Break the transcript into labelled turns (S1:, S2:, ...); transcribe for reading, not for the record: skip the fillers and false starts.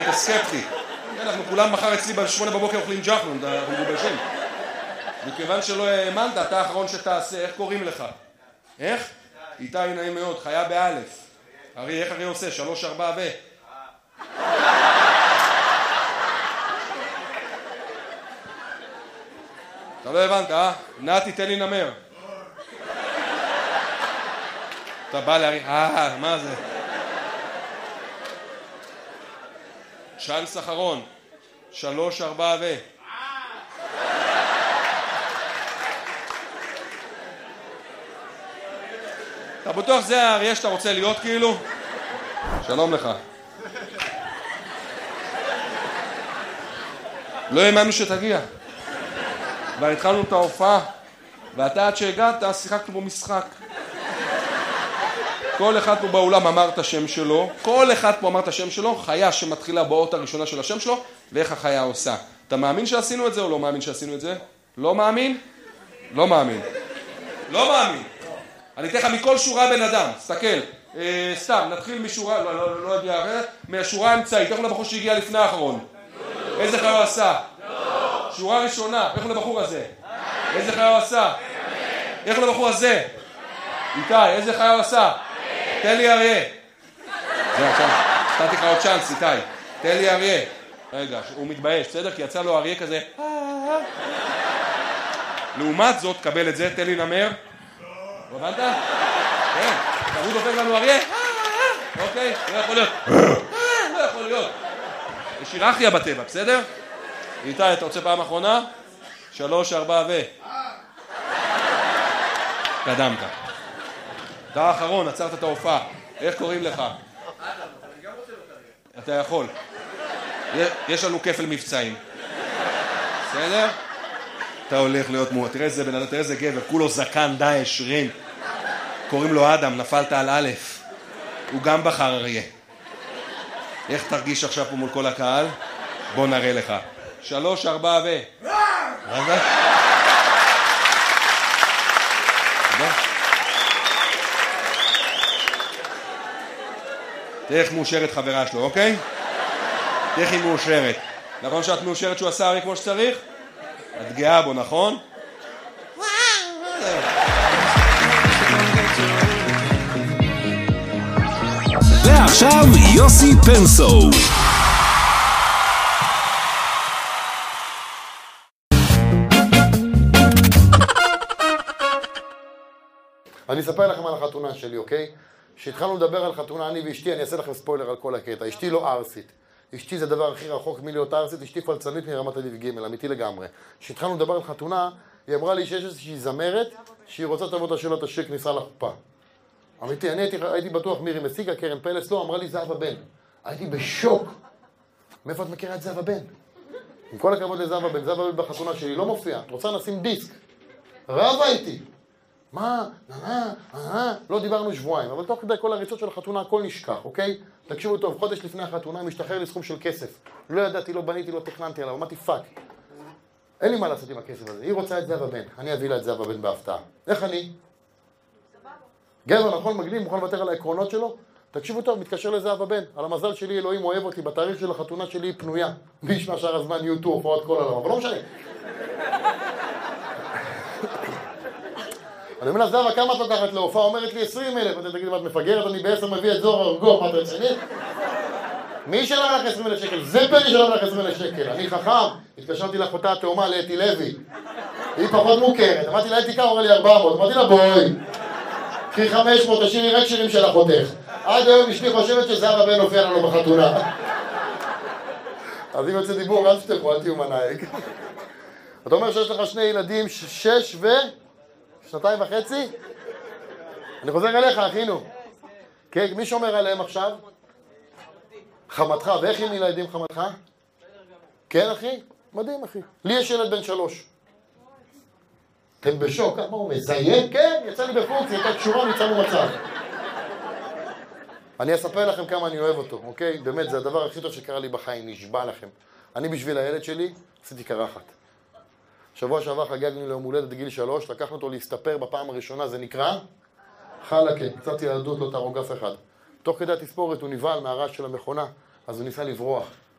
S1: אתה סקפטי. אנחנו כולם מחר אצלי ב8 בבוקר אוכלים ג'חנון, אנחנו מגובשים. מכיוון שלא האמנת, אתה האחרון שתעשה, איך קוראים לך? איך? איתי נעים מאוד, חיה באלף. ארי, איך ארי עושה? 3, 4 ו... אתה לא הבנת, אה? נתי, תן לי נמר. אתה בא להרי... מה זה? צ'אנס אחרון. 3, 4 ו... אתה בטוח זה האריה שאתה רוצה להיות כאילו? שלום לך. לא האמנו שתגיע. כבר התחלנו את ההופעה, ואתה עד שהגעת שיחקנו בו משחק. כל אחד פה באולם אמר את השם שלו, כל אחד פה אמר את השם שלו, חיה שמתחילה באות הראשונה של השם שלו, ואיך החיה עושה. אתה מאמין שעשינו את זה או לא מאמין שעשינו את זה? לא מאמין? לא מאמין. לא מאמין. אני אתן לך מכל שורה בן אדם, תסתכל. סתם, נתחיל משורה, לא יודע, מהשורה האמצעית, איך הוא לבחור שהגיע לפני האחרון? איזה חיה הוא עשה? שורה ראשונה, איך הוא לבחור הזה? איזה חיה הוא עשה? איך הוא לבחור הזה? איתי, איזה חיה הוא עשה? תן לי אריה. זה עכשיו, נתתי לך עוד צ'אנס, איתי. תן לי אריה. רגע, הוא מתבייש, בסדר? כי יצא לו אריה כזה. לעומת זאת, קבל את זה, תן לי נמר. לא הבנת? כן, תראו דופק לנו אריה. אוקיי, לא יכול להיות. לא יכול להיות. יש היררכיה בטבע, בסדר? איתי, אתה רוצה פעם אחרונה? 3, 4 ו... קדמת. אתה האחרון, עצרת את ההופעה. איך קוראים לך? אתה יכול. יש לנו כפל מבצעים. בסדר? אתה הולך להיות מועט. תראה איזה בן אדם, תראה איזה גבר. כולו זקן, דאעש, רין. קוראים לו אדם, נפלת על א'. הוא גם בחר אריה. איך תרגיש עכשיו פה מול כל הקהל? בוא נראה לך. 3, 4 ו... מה זה? תראה איך מאושרת חברה שלו, אוקיי? תראה איך היא מאושרת. נכון שאת מאושרת שהוא עשה אריה כמו שצריך? את גאה בו, נכון?
S2: ועכשיו יוסי פנסו.
S3: אני אספר לכם על החתונה שלי, אוקיי? כשהתחלנו לדבר על חתונה, אני ואשתי, אני אעשה לכם ספוילר על כל הקטע. אשתי לא ארסית. אשתי זה הדבר הכי רחוק מלהיות ארסית, אשתי פלצנית מרמת אביב ג', אמיתי לגמרי. כשהתחלנו לדבר על חתונה, היא אמרה לי שיש איזושהי זמרת שהיא רוצה תבוא תשאיר לה את השיר כניסה לחופה. אמיתי, אני הייתי בטוח מירי מסיגה, קרן פלס, לא, אמרה לי זהבה בן. הייתי בשוק. מאיפה את מכירה את זהבה בן? עם כל הכבוד לזהבה בן, זהבה בן בחתונה שלי לא מופיע. את רוצה נשים דיסק. רבה איתי. מה? לא דיברנו שבועיים, אבל תוך כדי כל הריצות של החתונה הכל נשכח, אוקיי? תקשיבו טוב, חודש לפני החתונה משתחרר לי סכום של כסף. לא ידעתי, לא בניתי, לא תכננתי עליו, אמרתי פאק. אין לי מה לעשות עם הכסף הזה. היא רוצה את זהבה בן, אני אביא לה את זהבה בן בהפתעה. איך אני? גבר, נכון, מגניב, מוכן לוותר על העקרונות שלו? תקשיבו טוב, מתקשר לזהבה בן. על המזל שלי, אלוהים אוהב אותי, בתאריך של החתונה שלי היא פנויה. מי ישמע שאר הזמן יהיו הופעות כל העולם, אבל לא משנה. אני אומר לה, זהבה, כמה את לוקחת להופעה? אומרת לי 20,000. אתה תגיד, את מפגרת, אני ב10 מביא את זוהר ארגוב, מה אתה רצינית? מי ישלם לך 20,000 שקל? זה פן ישלם לך 20,000 שקל. אני חכם, התקשרתי לאחותה התאומה, לאתי לוי. היא פחות מוכרת. אמרתי לה, אתי כמה? אמרה לי 400. אמרתי לה, בואי. קחי 500, תשאירי רק שירים של אחותך. עד היום אשתי חושבת שזהבה בן הופיע לנו בחתונה. אז אם יוצא דיבור, אל תפתחו, אל תהיו מנהיג. אתה אומר שיש לך 2 ילדים, 6 ו... 2.5? אני חוזר אליך, אחינו. כן, מי שומר עליהם עכשיו? חמתך. ואיך עם ילדים חמתך? כן, אחי? מדהים, אחי. לי יש ילד בן 3. אתם בשוק, מה הוא מזיין? כן, יצא לי בפונקציה, הייתה קשורה, ניצלנו מצב. אני אספר לכם כמה אני אוהב אותו, אוקיי? באמת, זה הדבר הכי טוב שקרה לי בחיים, נשבע לכם. אני בשביל הילד שלי, עשיתי קרחת. שבוע שעבר חגגנו ליום הולדת בגיל 3, לקחנו אותו להסתפר בפעם הראשונה, זה נקרא חלקה, קצת ילדות, לא תהרוג אף אחד. תוך כדי התספורת הוא נבהל מהרעש של המכונה, אז הוא ניסה לברוח.